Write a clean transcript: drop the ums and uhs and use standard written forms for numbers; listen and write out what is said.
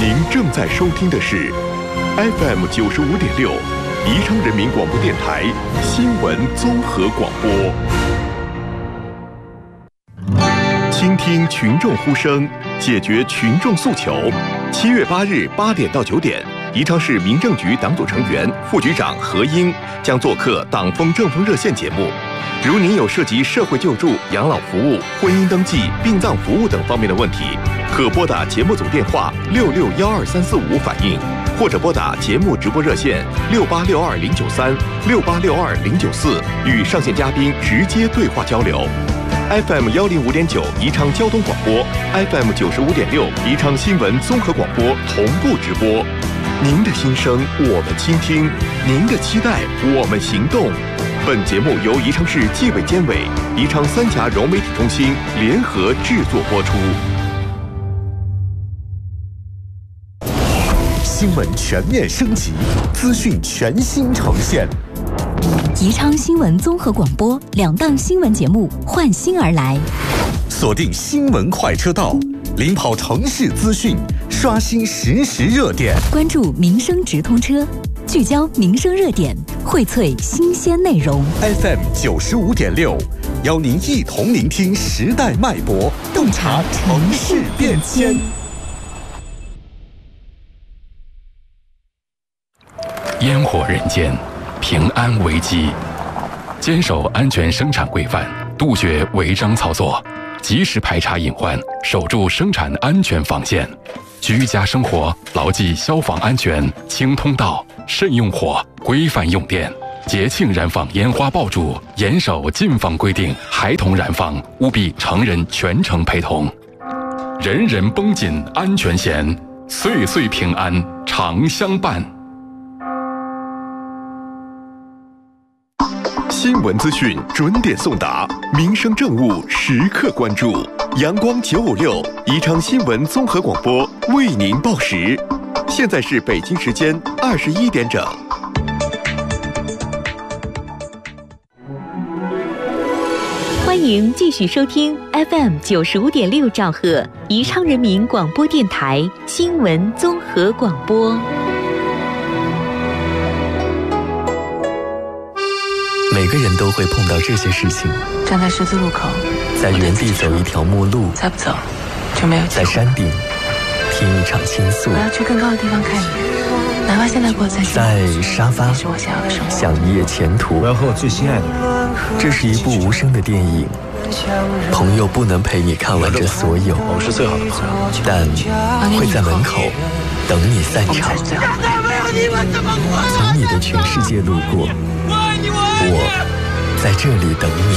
您正在收听的是 FM 95.6宜昌人民广播电台新闻综合广播。倾听群众呼声，解决群众诉求。7月8日8点到9点，宜昌市民政局党组成员、副局长何英将做客党风政风热线节目。如您有涉及社会救助、养老服务、婚姻登记、殡葬服务等方面的问题，可拨打节目组电话6612-345反映，或者拨打节目直播热线6862-093、6862-094与上线嘉宾直接对话交流。FM 105.9宜昌交通广播， FM 95.6宜昌新闻综合广播同步直播。您的心声我们倾听，您的期待我们行动。本节目由宜昌市纪委监委、宜昌三峡融媒体中心联合制作播出。 新闻全面升级，资讯全新呈现。 宜昌新闻综合广播2档新闻节目换新而来， 锁定新闻快车道，领跑城市资讯，刷新实时热点， 关注民生直通车，聚焦民生热点，荟萃新鲜内容。 FM 95.6，邀您一同聆听时代脉搏，洞察城市变迁。 烟火人间，平安危机。坚守安全生产规范，杜绝违章操作，及时排查隐患，守住生产安全防线。居家生活牢记消防安全，清通道，慎用火，规范用电。节庆燃放烟花爆竹，严守禁放规定，孩童燃放务必成人全程陪同。人人绷紧安全弦，岁岁平安常相伴。 新闻资讯准点送达，民生政务时刻关注。阳光956宜昌新闻综合广播为您报时，现在是北京时间21点整。 欢迎继续收听 FM 95.6兆赫宜昌人民广播电台新闻综合广播。 每个人都会碰到这些事情： 站在十字路口， 在原地走一条陌路， 再不走就没有机会； 在山顶听一场倾诉， 我要去更高的地方看你，哪怕现在过得再辛苦， 在沙发是我想要的生活， 想一夜前途。 我要和我最心爱的人。 这是一部无声的电影，朋友不能陪你看完这所有， 我们是最好的朋友， 但会在门口等你散场。从你的全世界路过，我在这里等你。